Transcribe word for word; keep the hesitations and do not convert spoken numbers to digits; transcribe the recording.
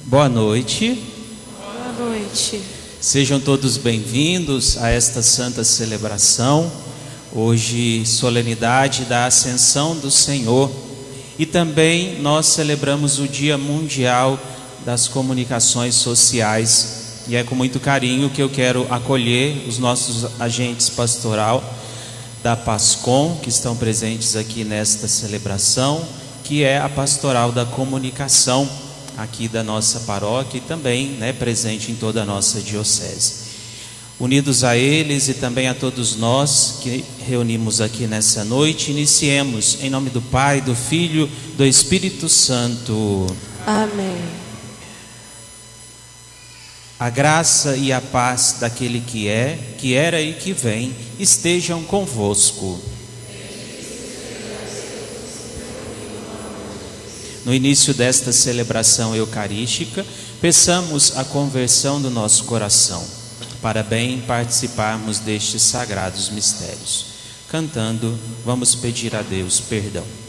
Boa noite. Boa noite. Sejam todos bem-vindos a esta santa celebração. Hoje, solenidade da Ascensão do Senhor. E também nós celebramos o Dia Mundial das Comunicações Sociais. E é com muito carinho que eu quero acolher os nossos agentes pastoral da PASCOM, que estão presentes aqui nesta celebração, que é a Pastoral da Comunicação aqui da nossa paróquia e também, né, presente em toda a nossa diocese. Unidos a eles e também a todos nós que reunimos aqui nessa noite, iniciemos em nome do Pai, do Filho, do Espírito Santo. Amém. A graça e a paz daquele que é, que era e que vem, estejam convosco. No início desta celebração eucarística, peçamos a conversão do nosso coração, para bem participarmos destes sagrados mistérios. Cantando, vamos pedir a Deus perdão.